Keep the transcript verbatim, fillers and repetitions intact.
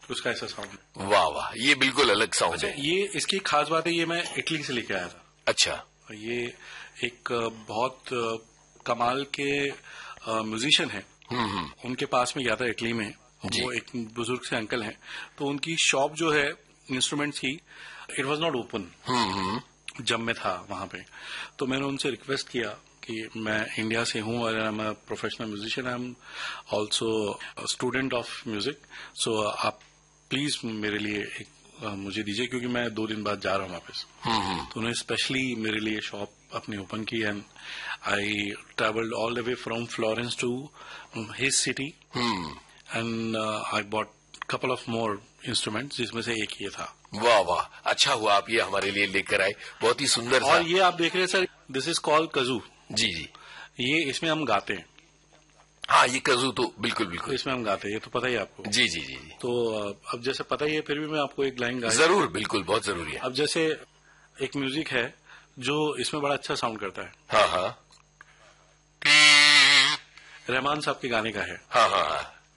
उसका ऐसा साउंड। वाह वाह, ये बिल्कुल अलग साउंड है। ये इसकी खास बात है, ये मैं इटली से लेके आया था। अच्छा। ये एक बहुत कमाल के म्यूजिशियन है, उनके पास में गया था इटली में। वो एक बुजुर्ग से अंकल हैं, तो उनकी शॉप जो है इंस्ट्रूमेंट्स की, इट वाज नॉट ओपन जब मैं था वहां पे। तो मैंने उनसे रिक्वेस्ट किया कि मैं इंडिया से हूं और I am a professional musician, I am also student of music, सो आप प्लीज मेरे लिए एक uh, मुझे दीजिए, क्योंकि मैं दो दिन बाद जा रहा हूं वापस। तो उन्होंने स्पेशली मेरे लिए शॉप अपनी ओपन की and I travelled all the way from Florence to his city and I bought couple of more instruments, जिसमें से एक ये था। वाह वाह, अच्छा हुआ आप ये हमारे लिए लेकर आए, बहुत ही सुंदर। और ये आप देख रहे हैं सर, दिस इज कॉल्ड कजू। जी जी, ये इसमें हम गाते हैं। हाँ, ये कजू तो बिल्कुल बिल्कुल इसमें हम गाते हैं, ये तो पता ही आपको। जी जी जी। तो अब जैसे पता ही है, फिर भी मैं आपको एक लाइन गा। जरूर, बिल्कुल, बहुत जरूरी है। अब जैसे एक म्यूजिक है जो इसमें बड़ा अच्छा साउंड करता है। हाँ हाँ, रहमान साहब के गाने का है। हाँ हाँ हाँ।